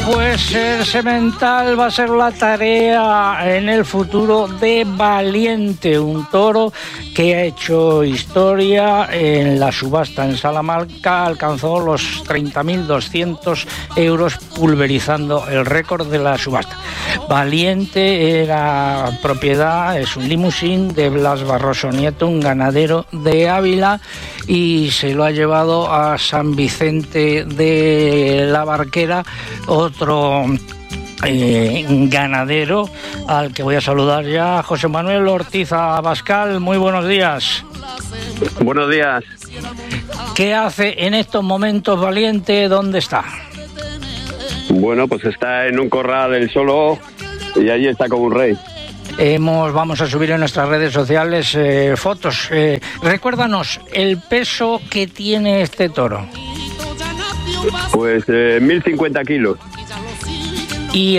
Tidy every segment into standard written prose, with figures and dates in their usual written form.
Pues ser semental va a ser la tarea en el futuro de Valiente, un toro que ha hecho historia en la subasta en Salamanca, alcanzó los 30.200 euros pulverizando el récord de la subasta. Valiente era propiedad, es un limusín de Blas Barroso Nieto, un ganadero de Ávila, y se lo ha llevado a San Vicente de la Barquera, otro ganadero al que voy a saludar ya, José Manuel Ortiz Abascal. Muy buenos días. Buenos días. ¿Qué hace en estos momentos Valiente? ¿Dónde está? Bueno, pues está en un corral él solo y allí está como un rey. Vamos a subir en nuestras redes sociales fotos. Recuérdanos el peso que tiene este toro. Pues 1.050 kilos. Y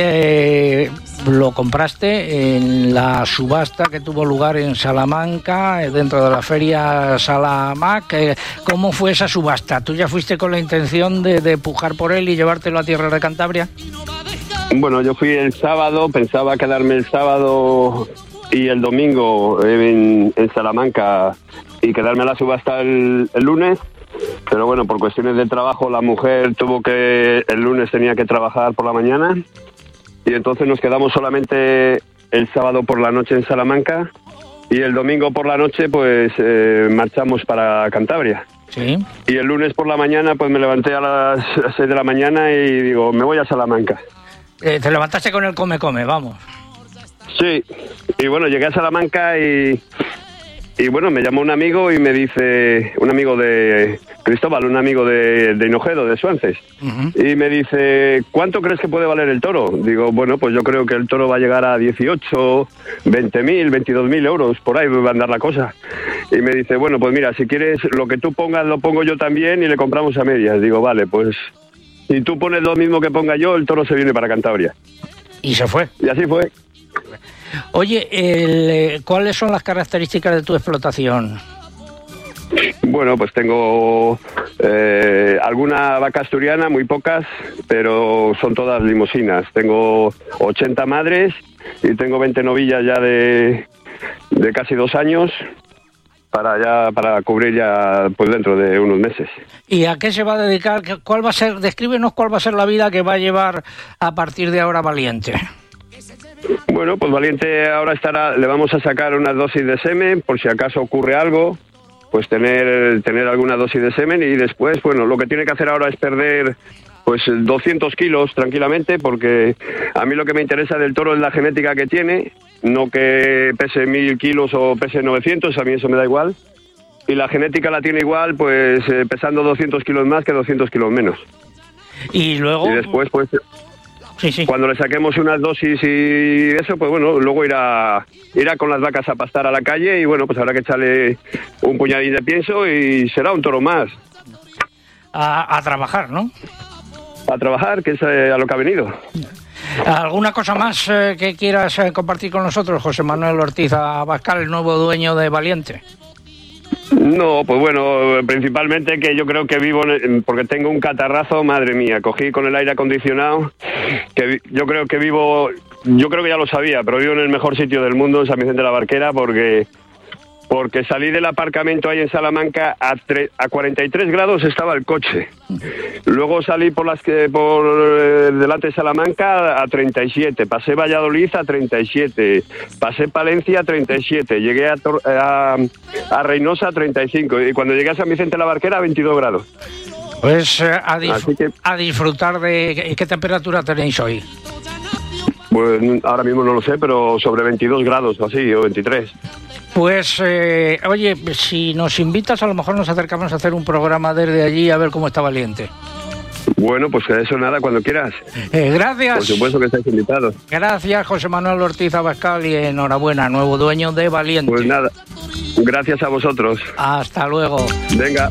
lo compraste en la subasta que tuvo lugar en Salamanca, dentro de la feria Salamac. ¿Cómo fue esa subasta? ¿Tú ya fuiste con la intención de pujar por él y llevártelo a tierra de Cantabria? Bueno, yo fui el sábado, pensaba quedarme el sábado y el domingo en Salamanca y quedarme a la subasta el lunes. Pero bueno, por cuestiones de trabajo la mujer el lunes tenía que trabajar por la mañana y entonces nos quedamos solamente el sábado por la noche en Salamanca y el domingo por la noche pues marchamos para Cantabria. Sí. Y el lunes por la mañana pues me levanté a las 6 de la mañana y digo, me voy a Salamanca. Te levantaste con el come, vamos. Sí, y bueno, llegué a Salamanca y bueno, me llamó un amigo y me dice, un amigo de Cristóbal, un amigo de Hinojedo, de Suances, y me dice, ¿cuánto crees que puede valer el toro? Digo, bueno, pues yo creo que el toro va a llegar a 18, 20.000, 22.000 euros, por ahí va a andar la cosa. Y me dice, bueno, pues mira, si quieres, lo que tú pongas lo pongo yo también y le compramos a medias. Digo, vale, pues si tú pones lo mismo que ponga yo, el toro se viene para Cantabria. Y se fue. Y así fue. Oye, ¿cuáles son las características de tu explotación? Bueno, pues tengo alguna vaca asturiana, muy pocas, pero son todas limusinas. Tengo 80 madres y tengo 20 novillas ya de casi 2 años para cubrir ya pues dentro de unos meses. ¿Y a qué se va a dedicar? ¿Cuál va a ser? Descríbenos cuál va a ser la vida que va a llevar a partir de ahora Valiente. Bueno, pues Valiente ahora le vamos a sacar unas dosis de semen, por si acaso ocurre algo, pues tener alguna dosis de semen y después, bueno, lo que tiene que hacer ahora es perder pues 200 kilos tranquilamente, porque a mí lo que me interesa del toro es la genética que tiene, no que pese 1.000 kilos o pese 900, a mí eso me da igual, y la genética la tiene igual, pues pesando 200 kilos más que 200 kilos menos. Y luego... Y después, pues... Sí. Cuando le saquemos unas dosis y eso, pues bueno, luego irá con las vacas a pastar a la calle y bueno, pues habrá que echarle un puñadín de pienso y será un toro más. A trabajar, ¿no? A trabajar, que es a lo que ha venido. ¿Alguna cosa más que quieras compartir con nosotros, José Manuel Ortiz Abascal, el nuevo dueño de Valiente? No, pues bueno, principalmente que yo creo que porque tengo un catarrazo, madre mía, cogí con el aire acondicionado, yo creo que ya lo sabía, pero vivo en el mejor sitio del mundo, en San Vicente de la Barquera, porque salí del aparcamiento ahí en Salamanca, a 43 grados estaba el coche. Luego salí por delante de Salamanca a 37, pasé Valladolid a 37, pasé Palencia a 37, llegué a Reynosa a 35 y cuando llegué a San Vicente de la Barquera a 22 grados. Pues a disfrutar de... ¿Qué temperatura tenéis hoy? Pues ahora mismo no lo sé, pero sobre 22 grados o así, o 23. Pues, oye, si nos invitas, a lo mejor nos acercamos a hacer un programa desde allí a ver cómo está Valiente. Bueno, pues que eso nada, cuando quieras. Gracias. Por supuesto que estáis invitados. Gracias, José Manuel Ortiz Abascal, y enhorabuena, nuevo dueño de Valiente. Pues nada, gracias a vosotros. Hasta luego. Venga.